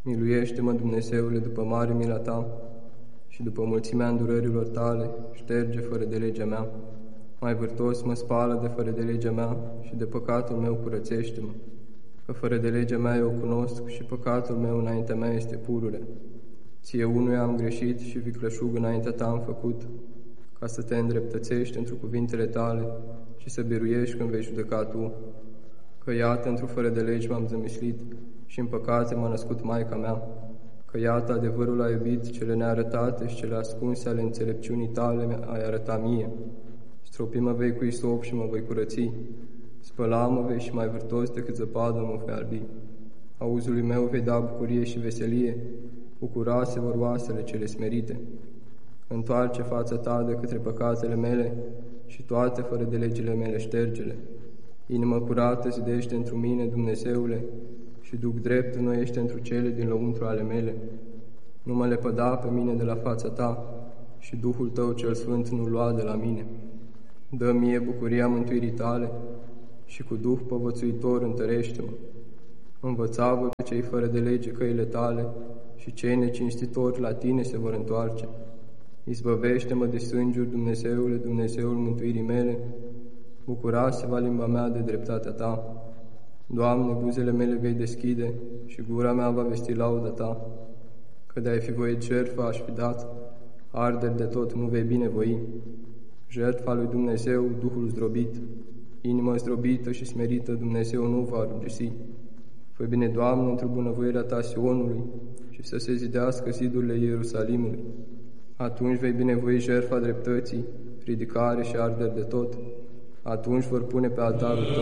Miluiește-mă, Dumnezeule, după mare mila Ta și după mulțimea îndurărilor Tale, șterge fără de legea mea. Mai vârtos mă spală de fără de legea mea și de păcatul meu curățește-mă. Că fără de legea mea eu cunosc și păcatul meu înaintea mea este pururea. Ție unuia am greșit și viclășug înaintea Ta am făcut, ca să Te îndreptățești într cuvintele Tale și să biruiești când vei judeca Tu. Că iată, într-o fără de legi m-am zămislit și în păcate m-a născut Maica mea. Că iată, adevărul a iubit, cele nearătate și cele ascunse ale înțelepciunii Tale ai arătat mie. Stropi-mă vei cu isop și mă voi curăți, spăla-mă vei și mai vârtos decât zăpadă mă vei albi. Auzului meu vei da bucurie și veselie, bucura se vor oasele cele smerite. Întoarce fața Ta de către păcatele mele și toate fără de legile mele ștergele. Inimă curată zidește întru mine, Dumnezeule, și duc drept înnoiește întru cele din lăuntru ale mele. Nu mă lepăda pe mine de la fața Ta și Duhul Tău cel Sfânt nu lua de la mine. Dă mie bucuria mântuirii Tale și cu Duh povățuitor întărește-mă. Învăța-vă pe cei fără de lege căile Tale și cei necinstitori la Tine se vor întoarce. Izbăvește-mă de sângiuri, Dumnezeule, Dumnezeul mântuirii mele, bucura se va limba mea de dreptatea Ta. Doamne, buzele mele vei deschide și gura mea va vesti lauda Ta. Că de-ai fi voit jertfa aș fi dat, arderi de tot nu vei binevoi. Jertfa lui Dumnezeu, Duhul zdrobit, inima zdrobită și smerită Dumnezeu nu va rugisi. Fă bine, Doamne, într-o bunăvoirea Ta Sionului și să se zidească zidurile Ierusalimului. Atunci vei binevoi jertfa dreptății, ridicare și arderi de tot. Atunci vor pune pe altarul Tău